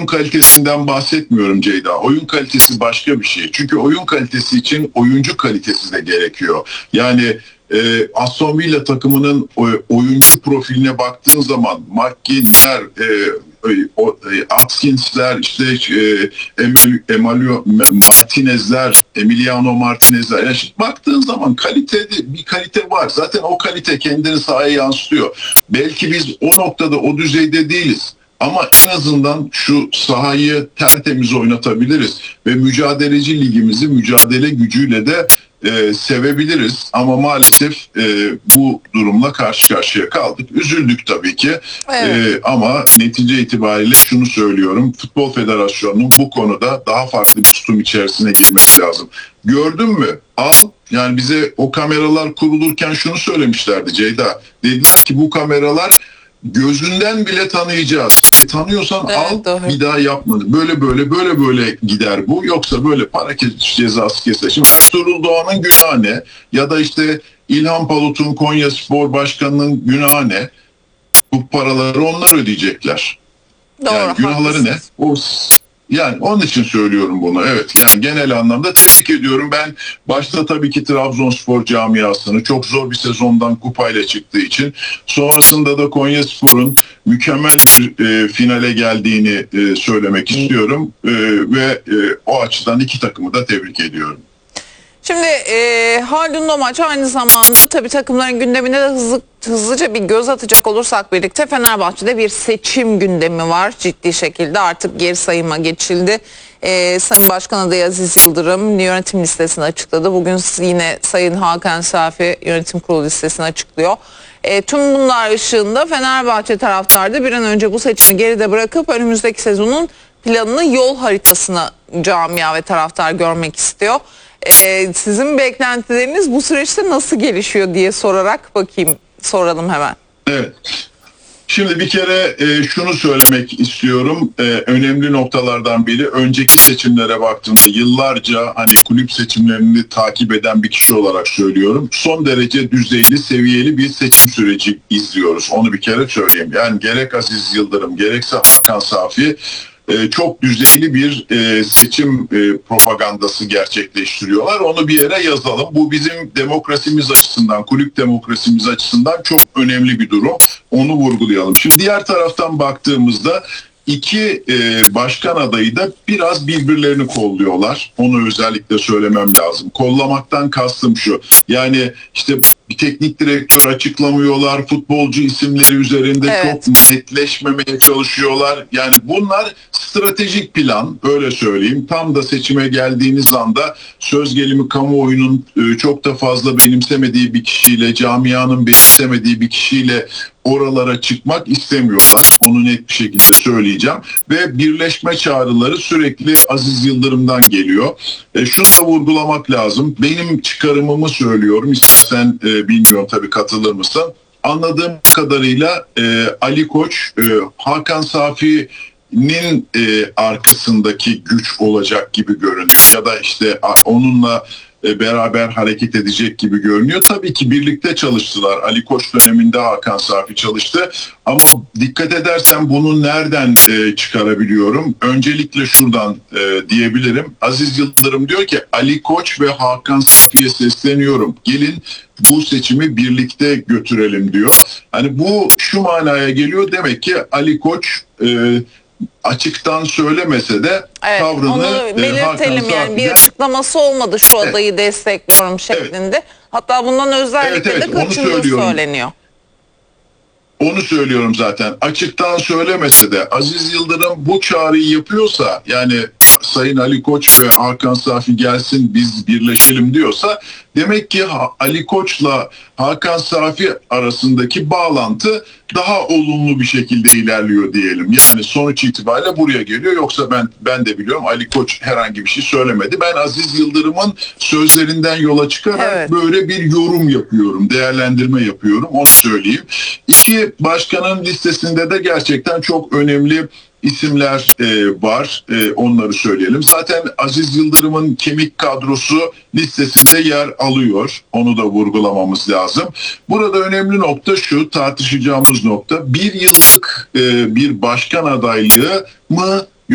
oyun kalitesinden bahsetmiyorum Ceyda. Oyun kalitesi başka bir şey. Çünkü oyun kalitesi için oyuncu kalitesi de gerekiyor. Yani Aston Villa takımının oyuncu profiline baktığın zaman McGinn'ler, Atkins'ler, işte Emiliano Martinez'ler. Yani baktığın zaman bir kalite var. Zaten o kalite kendini sahaya yansıtıyor. Belki biz o noktada, o düzeyde değiliz. Ama en azından şu sahayı tertemiz oynatabiliriz ve mücadeleci ligimizi mücadele gücüyle de sevebiliriz. Ama maalesef bu durumla karşı karşıya kaldık. Üzüldük tabii ki. Evet. Ama netice itibariyle şunu söylüyorum. Futbol Federasyonu'nun bu konuda daha farklı bir tutum içerisine girmesi lazım. Gördün mü? Al. Yani bize o kameralar kurulurken şunu söylemişlerdi Ceyda. Dediler ki bu kameralar gözünden bile tanıyacağız. Tanıyorsan evet, al, doğru. bir daha yapma. Böyle gider bu. Yoksa böyle para cezası keser. Şimdi Ertuğrul Doğan'ın günahı ne? Ya da işte İlhan Palut'un Konya Spor Başkanı'nın günahı ne? Bu paraları onlar ödeyecekler. Doğru, Yani günahları ne? Yani onun için söylüyorum bunu. Evet, yani genel anlamda tebrik ediyorum. Ben başta tabii ki Trabzonspor camiasını çok zor bir sezondan kupayla çıktığı için, sonrasında da Konyaspor'un mükemmel bir finale geldiğini söylemek istiyorum ve o açıdan iki takımı da tebrik ediyorum. Şimdi Haldun Domaç aynı zamanda tabii takımların gündemine de hızlıca bir göz atacak olursak birlikte Fenerbahçe'de bir seçim gündemi var ciddi şekilde, artık geri sayıma geçildi. Sayın Başkan adayı Aziz Yıldırım yönetim listesini açıkladı. Bugün yine Sayın Hakan Safi yönetim kurulu listesini açıklıyor. Tüm bunlar ışığında Fenerbahçe taraftarı da bir an önce bu seçimi geride bırakıp önümüzdeki sezonun planını, yol haritasını camia ve taraftar görmek istiyor. Sizin beklentileriniz bu süreçte nasıl gelişiyor diye soralım hemen. Evet. Şimdi bir kere şunu söylemek istiyorum. Önemli noktalardan biri, önceki seçimlere baktığımda yıllarca hani kulüp seçimlerini takip eden bir kişi olarak söylüyorum. Son derece düzeyli, seviyeli bir seçim süreci izliyoruz. Onu bir kere söyleyeyim. Yani gerek Aziz Yıldırım gerekse Hakan Safi çok düzeyli bir seçim propagandası gerçekleştiriyorlar. Onu bir yere yazalım. Bu bizim demokrasimiz açısından, kulüp demokrasimiz açısından çok önemli bir durum. Onu vurgulayalım. Şimdi diğer taraftan baktığımızda iki başkan adayı da biraz birbirlerini kolluyorlar. Onu özellikle söylemem lazım. Kollamaktan kastım şu. Yani işte bir teknik direktör açıklamıyorlar. Futbolcu isimleri üzerinde çok netleşmemeye çalışıyorlar. Yani bunlar stratejik plan, öyle söyleyeyim. Tam da seçime geldiğiniz anda söz gelimi kamuoyunun çok da fazla benimsemediği bir kişiyle, camianın benimsemediği bir kişiyle oralara çıkmak istemiyorlar. Onu net bir şekilde söyleyeceğim. Ve birleşme çağrıları sürekli Aziz Yıldırım'dan geliyor. Şunu da vurgulamak lazım. Benim çıkarımımı söylüyorum. İstersen bilmiyorum tabii, katılır mısın? Anladığım kadarıyla Ali Koç, Hakan Safi'nin arkasındaki güç olacak gibi görünüyor. Ya da işte onunla beraber hareket edecek gibi görünüyor. Tabii ki birlikte çalıştılar. Ali Koç döneminde Hakan Safi çalıştı. Ama dikkat edersen bunu nereden çıkarabiliyorum? Öncelikle şuradan diyebilirim. Aziz Yıldırım diyor ki Ali Koç ve Hakan Safi'ye sesleniyorum. Gelin bu seçimi birlikte götürelim diyor. Hani bu şu manaya geliyor. Demek ki Ali Koç açıktan söylemese de tavrını onu belirtelim, yani bir açıklaması olmadı şu adayı destekliyorum şeklinde. Hatta bundan özellikle de kaçındığı söyleniyor. Onu söylüyorum zaten. Açıktan söylemese de Aziz Yıldırım bu çağrıyı yapıyorsa, yani Sayın Ali Koç ve Hakan Safi gelsin biz birleşelim diyorsa, demek ki Ali Koç'la Hakan Safi arasındaki bağlantı daha olumlu bir şekilde ilerliyor diyelim. Yani sonuç itibariyle buraya geliyor. Yoksa ben de biliyorum Ali Koç herhangi bir şey söylemedi. Ben Aziz Yıldırım'ın sözlerinden yola çıkarak böyle bir yorum yapıyorum, değerlendirme yapıyorum. Onu söyleyeyim. İki başkanın listesinde de gerçekten çok önemli isimler var. Onları söyleyelim. Zaten Aziz Yıldırım'ın kemik kadrosu listesinde yer alıyor. Onu da vurgulamamız lazım. Burada önemli nokta şu, tartışacağımız nokta, bir yıllık bir başkan adaylığı mı